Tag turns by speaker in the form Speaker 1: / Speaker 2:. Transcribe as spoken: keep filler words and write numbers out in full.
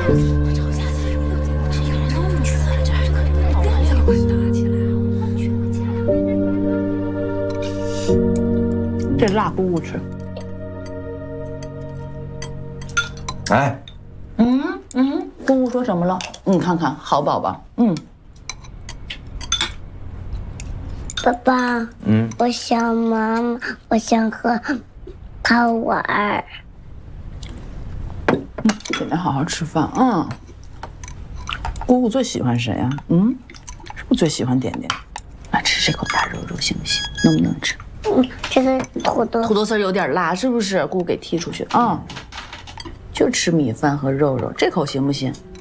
Speaker 1: 这辣姑姑吃。
Speaker 2: 哎，
Speaker 1: 嗯嗯，姑姑说什么了？你看看，好宝宝。嗯。
Speaker 3: 爸爸，嗯，我想妈妈，我想和他玩。
Speaker 1: 嗯，点点好好吃饭啊。姑姑最喜欢谁呀？嗯，是不是最喜欢点点？来吃这口大肉肉行不行？能不能吃？
Speaker 3: 嗯，这个土豆
Speaker 1: 土豆丝有点辣，是不是？姑姑给剔出去啊。就吃米饭和肉肉，这口行不行？